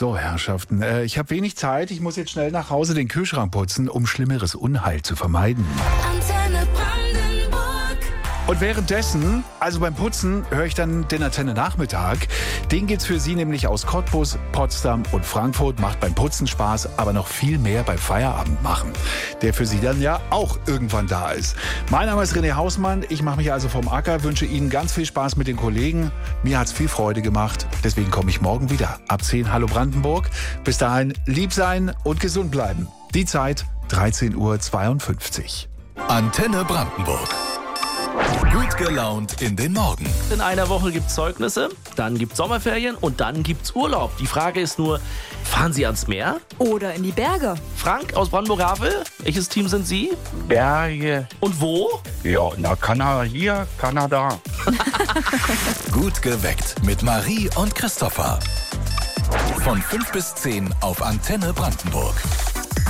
So, Herrschaften, ich habe wenig Zeit. Ich muss jetzt schnell nach Hause den Kühlschrank putzen, um schlimmeres Unheil zu vermeiden. Antenne Brandenburg. Und währenddessen, also beim Putzen, höre ich dann den Antenne Nachmittag. Den gibt's für Sie nämlich aus Cottbus, Potsdam und Frankfurt. Macht beim Putzen Spaß, aber noch viel mehr beim Feierabend machen, der für Sie dann ja auch irgendwann da ist. Mein Name ist René Hausmann. Ich mache mich also vom Acker, wünsche Ihnen ganz viel Spaß mit den Kollegen. Mir hat's viel Freude gemacht. Deswegen komme ich morgen wieder ab 10. Hallo Brandenburg. Bis dahin lieb sein und gesund bleiben. Die Zeit 13:52 Uhr. Antenne Brandenburg. Gut gelaunt in den Morgen. In einer Woche gibt's Zeugnisse, dann gibt's Sommerferien und dann gibt's Urlaub. Die Frage ist nur, fahren Sie ans Meer? Oder in die Berge. Frank aus Brandenburg-Havel, welches Team sind Sie? Berge. Und wo? Ja, na, Kanada hier, Kanada. Gut geweckt mit Marie und Christopher. Von 5 bis 10 auf Antenne Brandenburg.